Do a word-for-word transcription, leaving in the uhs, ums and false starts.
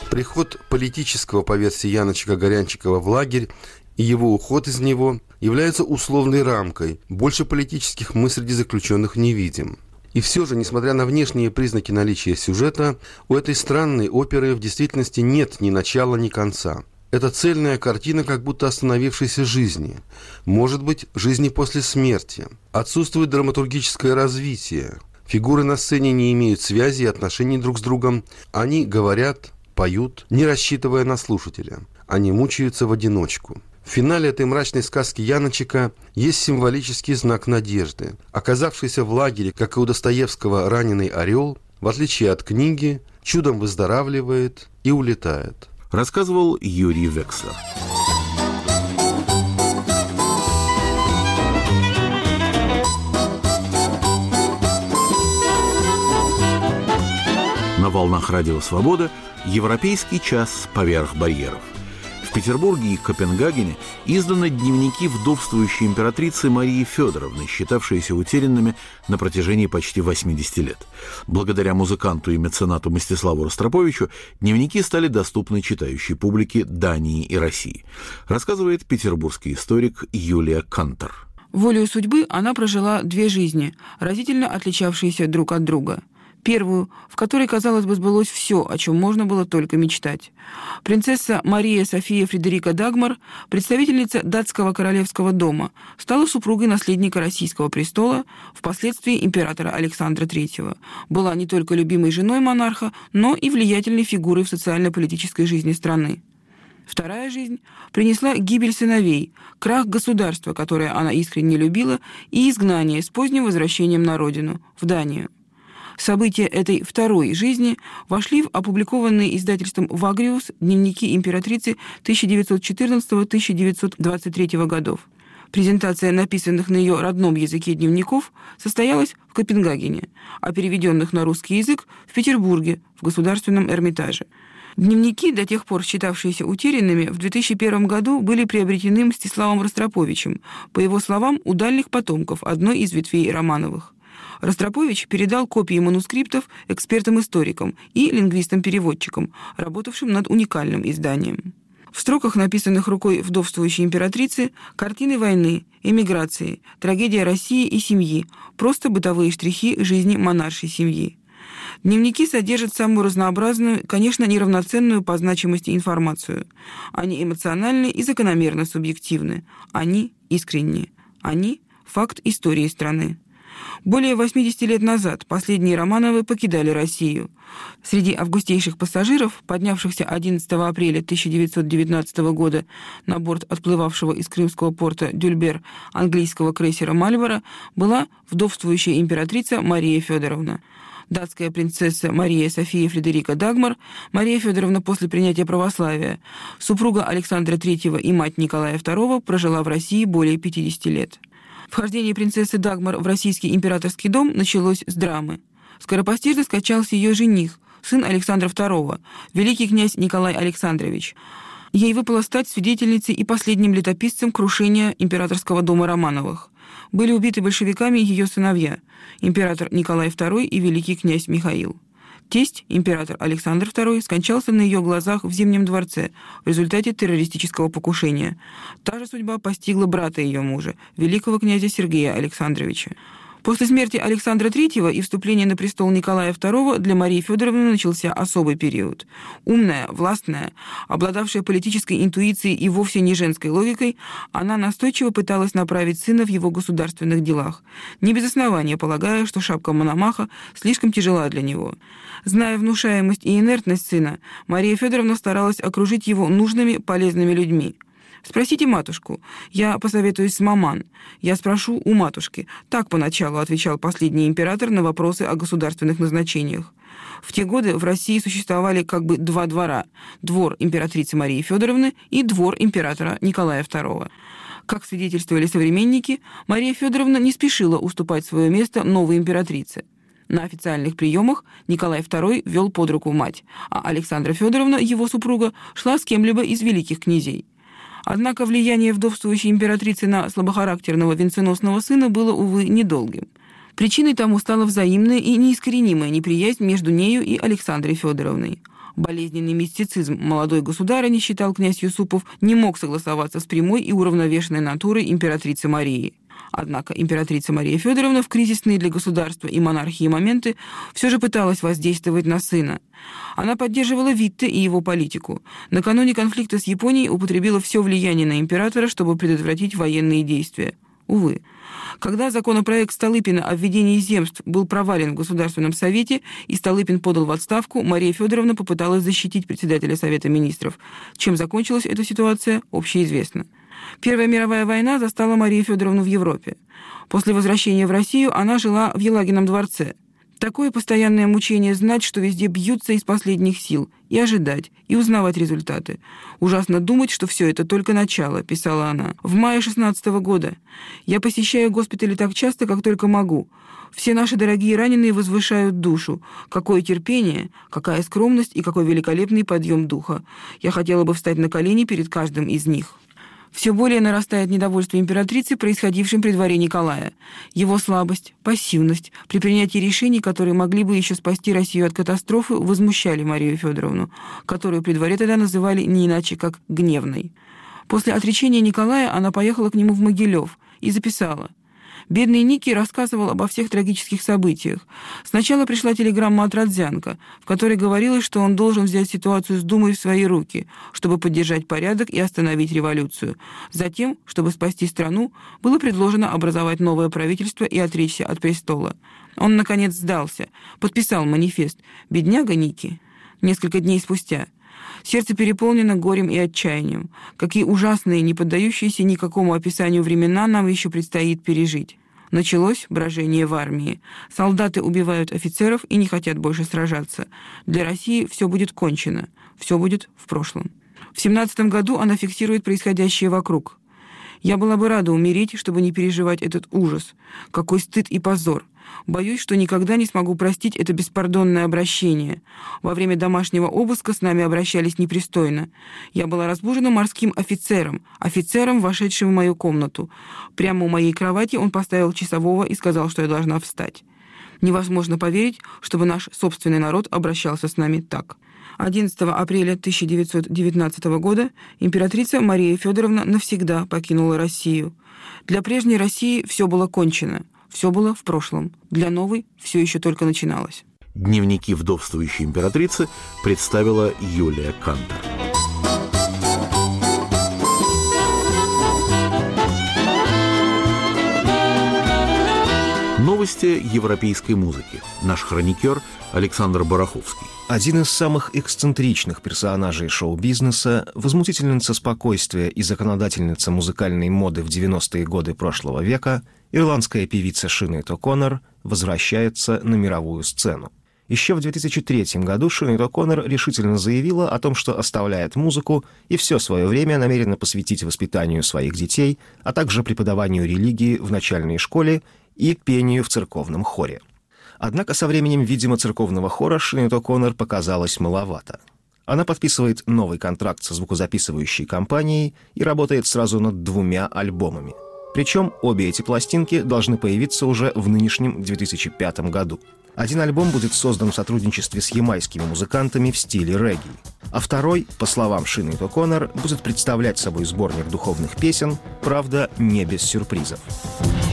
Приход политического, по версии Яночка Горянчикова, в лагерь и его уход из него являются условной рамкой. Больше политических мы среди заключенных не видим. И все же, несмотря на внешние признаки наличия сюжета, у этой странной оперы в действительности нет ни начала, ни конца. Это цельная картина как будто остановившейся жизни. Может быть, жизни после смерти. Отсутствует драматургическое развитие. Фигуры на сцене не имеют связи и отношений друг с другом. Они говорят, поют, не рассчитывая на слушателя. Они мучаются в одиночку. В финале этой мрачной сказки Яночека есть символический знак надежды. Оказавшийся в лагере, как и у Достоевского, раненый орел, в отличие от книги, чудом выздоравливает и улетает. Рассказывал Юрий Векслер. На волнах Радио Свобода «Европейский час поверх барьеров». В Петербурге и Копенгагене изданы дневники вдовствующей императрицы Марии Федоровны, считавшиеся утерянными на протяжении почти восьмидесяти лет. Благодаря музыканту и меценату Мстиславу Ростроповичу дневники стали доступны читающей публике Дании и России, рассказывает петербургский историк Юлия Кантор. Волею судьбы она прожила две жизни, разительно отличавшиеся друг от друга. Первую, в которой, казалось бы, сбылось все, о чем можно было только мечтать. Принцесса Мария София Фредерика Дагмар, представительница датского королевского дома, стала супругой наследника российского престола, впоследствии императора Александра Третьего. Была не только любимой женой монарха, но и влиятельной фигурой в социально-политической жизни страны. Вторая жизнь принесла гибель сыновей, крах государства, которое она искренне любила, и изгнание с поздним возвращением на родину, в Данию. События этой второй жизни вошли в опубликованные издательством «Вагриус» дневники императрицы тысяча девятьсот четырнадцатого — тысяча девятьсот двадцать третьего годов. Презентация написанных на ее родном языке дневников состоялась в Копенгагене, а переведенных на русский язык в Петербурге, в Государственном Эрмитаже. Дневники, до тех пор считавшиеся утерянными, в две тысячи первом году были приобретены Мстиславом Ростроповичем, по его словам, у дальних потомков одной из ветвей Романовых. Ростропович передал копии манускриптов экспертам-историкам и лингвистам-переводчикам, работавшим над уникальным изданием. В строках, написанных рукой вдовствующей императрицы, картины войны, эмиграции, трагедия России и семьи, просто бытовые штрихи жизни монаршей семьи. Дневники содержат самую разнообразную, конечно, неравноценную по значимости информацию. Они эмоциональны и закономерно субъективны. Они искренни. Они – факт истории страны. Более восьмидесяти лет назад последние Романовы покидали Россию. Среди августейших пассажиров, поднявшихся одиннадцатого апреля тысяча девятьсот девятнадцатого года на борт отплывавшего из крымского порта Дюльбер английского крейсера «Мальборо», была вдовствующая императрица Мария Федоровна. Датская принцесса Мария София Фредерика Дагмар, Мария Федоровна после принятия православия, супруга Александра Третьего и мать Николая Второго, прожила в России более пятидесяти лет. Вхождение принцессы Дагмар в российский императорский дом началось с драмы. Скоропостижно скончался ее жених, сын Александра Второго, великий князь Николай Александрович. Ей выпало стать свидетельницей и последним летописцем крушения императорского дома Романовых. Были убиты большевиками ее сыновья, император Николай Второй и великий князь Михаил. Тесть, император Александр Второй, скончался на ее глазах в Зимнем дворце в результате террористического покушения. Та же судьба постигла брата ее мужа, великого князя Сергея Александровича. После смерти Александра Третьего и вступления на престол Николая Второго для Марии Федоровны начался особый период. Умная, властная, обладавшая политической интуицией и вовсе не женской логикой, она настойчиво пыталась направить сына в его государственных делах, не без основания полагая, что шапка Мономаха слишком тяжела для него. Зная внушаемость и инертность сына, Мария Федоровна старалась окружить его нужными, полезными людьми. «Спросите матушку. Я посоветуюсь с маман. Я спрошу у матушки». Так поначалу отвечал последний император на вопросы о государственных назначениях. В те годы в России существовали как бы два двора – двор императрицы Марии Федоровны и двор императора Николая Второго. Как свидетельствовали современники, Мария Федоровна не спешила уступать свое место новой императрице. На официальных приемах Николай Второй вел под руку мать, а Александра Федоровна, его супруга, шла с кем-либо из великих князей. Однако влияние вдовствующей императрицы на слабохарактерного венценосного сына было, увы, недолгим. Причиной тому стала взаимная и неискоренимая неприязнь между нею и Александрой Федоровной. Болезненный мистицизм молодой государыни, считал князь Юсупов, не мог согласоваться с прямой и уравновешенной натурой императрицы Марии. Однако императрица Мария Федоровна в кризисные для государства и монархии моменты все же пыталась воздействовать на сына. Она поддерживала Витте и его политику. Накануне конфликта с Японией употребила все влияние на императора, чтобы предотвратить военные действия. Увы. Когда законопроект Столыпина о введении земств был провален в Государственном совете и Столыпин подал в отставку, Мария Федоровна попыталась защитить председателя Совета министров. Чем закончилась эта ситуация, общеизвестно. Первая мировая война застала Марию Федоровну в Европе. После возвращения в Россию она жила в Елагином дворце. Такое постоянное мучение знать, что везде бьются из последних сил, и ожидать, и узнавать результаты. Ужасно думать, что все это только начало, писала она. В мае шестнадцатого года. Я посещаю госпитали так часто, как только могу. Все наши дорогие раненые возвышают душу. Какое терпение, какая скромность и какой великолепный подъем духа. Я хотела бы встать на колени перед каждым из них. Все более нарастает недовольство императрицы, происходившим при дворе Николая. Его слабость, пассивность при принятии решений, которые могли бы еще спасти Россию от катастрофы, возмущали Марию Федоровну, которую при дворе тогда называли не иначе, как гневной. После отречения Николая она поехала к нему в Могилев и записала: «Бедный Ники рассказывал обо всех трагических событиях. Сначала пришла телеграмма от Родзянко, в которой говорилось, что он должен взять ситуацию с Думой в свои руки, чтобы поддержать порядок и остановить революцию. Затем, чтобы спасти страну, было предложено образовать новое правительство и отречься от престола. Он, наконец, сдался, подписал манифест. Бедняга Ники». Несколько дней спустя. Сердце переполнено горем и отчаянием. Какие ужасные, не поддающиеся никакому описанию времена нам еще предстоит пережить. Началось брожение в армии. Солдаты убивают офицеров и не хотят больше сражаться. Для России все будет кончено. Все будет в прошлом. В семнадцатом году она фиксирует происходящее вокруг. «Я была бы рада умереть, чтобы не переживать этот ужас. Какой стыд и позор. Боюсь, что никогда не смогу простить это беспардонное обращение. Во время домашнего обыска с нами обращались непристойно. Я была разбужена морским офицером, офицером, вошедшим в мою комнату. Прямо у моей кровати он поставил часового и сказал, что я должна встать. Невозможно поверить, чтобы наш собственный народ обращался с нами так». одиннадцатого апреля тысяча девятьсот девятнадцатого года императрица Мария Федоровна навсегда покинула Россию. Для прежней России все было кончено. Все было в прошлом. Для новой все еще только начиналось. Дневники вдовствующей императрицы представила Юлия Кантер. Новости европейской музыки. Наш хроникер Александр Бараховский. Один из самых эксцентричных персонажей шоу-бизнеса, возмутительница спокойствия и законодательница музыкальной моды в девяностые годы прошлого века, ирландская певица Шинейд О'Коннор возвращается на мировую сцену. Еще в две тысячи третьем году Шинейд О'Коннор решительно заявила о том, что оставляет музыку и все свое время намерена посвятить воспитанию своих детей, а также преподаванию религии в начальной школе и пению в церковном хоре. Однако со временем, видимо, церковного хора Шинейд О'Коннор показалось маловато. Она подписывает новый контракт со звукозаписывающей компанией и работает сразу над двумя альбомами. Причем обе эти пластинки должны появиться уже в нынешнем две тысячи пятом году. Один альбом будет создан в сотрудничестве с ямайскими музыкантами в стиле регги, а второй, по словам Шинейд О'Коннор, будет представлять собой сборник духовных песен, правда, не без сюрпризов.